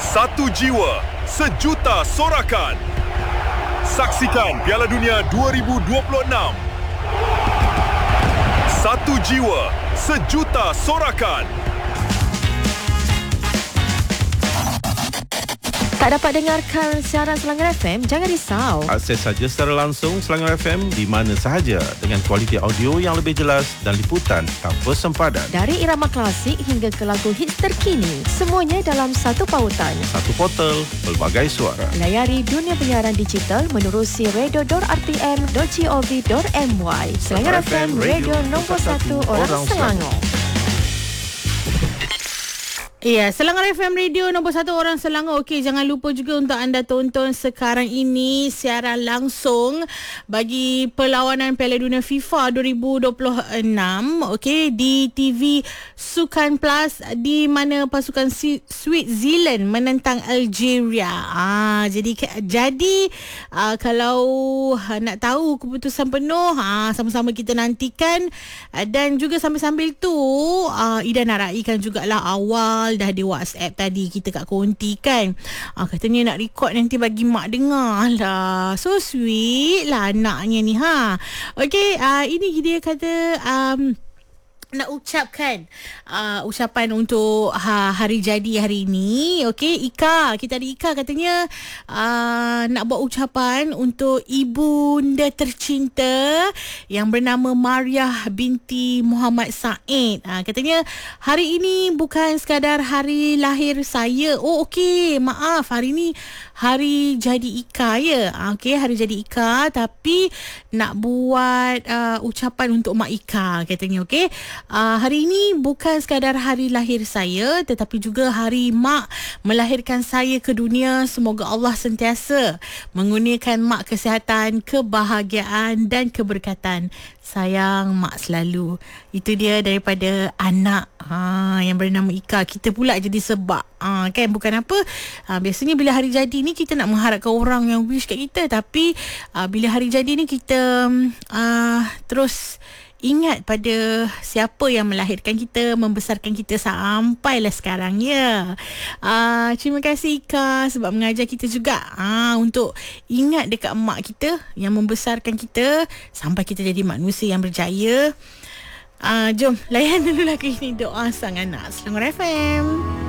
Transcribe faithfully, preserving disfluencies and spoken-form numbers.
Satu jiwa, sejuta sorakan. Saksikan Piala Dunia dua ribu dua puluh enam. Satu jiwa, sejuta sorakan. Tak dapat dengarkan siaran Selangor F M? Jangan risau. Akses saja secara langsung Selangor F M di mana sahaja dengan kualiti audio yang lebih jelas dan liputan tanpa sempadan. Dari irama klasik hingga ke lagu hits terkini, semuanya dalam satu pautan. Satu portal, pelbagai suara. Layari dunia penyiaran digital menerusi radio dot r t m dot gov dot m y. Selangor F M, radio nombor satu orang, orang Selangor. Ya, Selangor F M Radio nombor satu orang Selangor. Okey, jangan lupa juga untuk anda tonton sekarang ini siaran langsung bagi perlawanan Piala Dunia FIFA dua ribu dua puluh enam. Okey, di T V Sukan Plus di mana pasukan Switzerland menentang Algeria. Ah, jadi jadi ah, kalau nak tahu keputusan penuh, ah, sama-sama kita nantikan. Dan juga sambil-sambil tu ah, Ida nak raikan jugalah awal dah di WhatsApp tadi kita kat konti kan. Ah, katanya nak record nanti bagi mak dengar lah. So sweet lah anaknya ni ha. Okey, ah, ini dia kata um, nak ucapkan uh, ucapan untuk ha, hari jadi hari ini. Okey, Ika, kita ada Ika katanya uh, nak buat ucapan untuk ibunda tercinta yang bernama Mariah binti Muhammad Said. Uh, katanya hari ini bukan sekadar hari lahir saya. Oh okey, maaf, hari ini hari jadi Ika ya. Uh, okey, hari jadi Ika tapi nak buat uh, ucapan untuk Mak Ika katanya. Okey. Uh, hari ini bukan sekadar hari lahir saya tetapi juga hari mak melahirkan saya ke dunia. Semoga Allah sentiasa mengurniakan mak kesihatan, kebahagiaan dan keberkatan. Sayang mak selalu. Itu dia daripada anak ha, yang bernama Ika. Kita pula jadi sebab ha, kan, bukan apa ha, biasanya bila hari jadi ni kita nak mengharapkan orang yang wish kat kita, tapi ha, bila hari jadi ni kita uh, terus ingat pada siapa yang melahirkan kita, membesarkan kita sampailah sekarang ya. Uh, terima kasih Ika sebab mengajar kita juga uh, untuk ingat dekat mak kita yang membesarkan kita sampai kita jadi manusia yang berjaya. Uh, jom layan dulu lagu ini, Doa Sang Anak, Selangor F M.